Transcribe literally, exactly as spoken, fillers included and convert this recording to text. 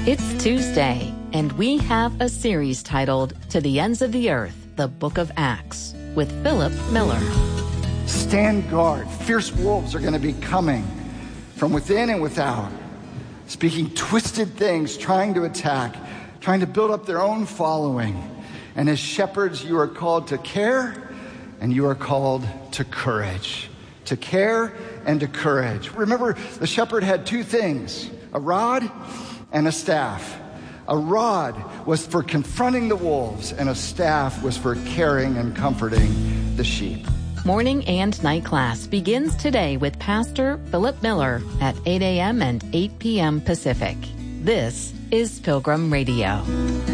It's Tuesday, and we have a series titled To the Ends of the Earth, the Book of Acts, with Philip Miller. Stand guard. Fierce wolves are going to be coming from within and without, speaking twisted things, trying to attack, trying to build up their own following. And as shepherds, you are called to care, and you are called to courage. To care and to courage. Remember, the shepherd had two things, a rod and a staff. A rod was for confronting the wolves, and a staff was for caring and comforting the sheep. Morning and night class begins today with Pastor Philip Miller at eight a.m. and eight p.m. Pacific. This is Pilgrim Radio.